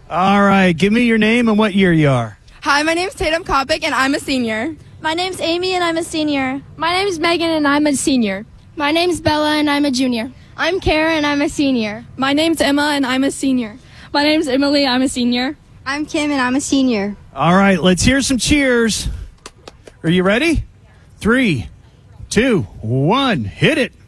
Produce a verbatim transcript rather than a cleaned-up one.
All right, give me your name and what year you are. Hi, my name's Tatum Kopic, and I'm a senior. My name's Amy, and I'm a senior. My name's Megan, and I'm a senior. My name's Bella, and I'm a junior. I'm Kara, and I'm a senior. My name's Emma, and I'm a senior. My name's Emily, I'm a senior. I'm Kim, and I'm a senior. All right, let's hear some cheers. Are you ready? Three, two, one, hit it.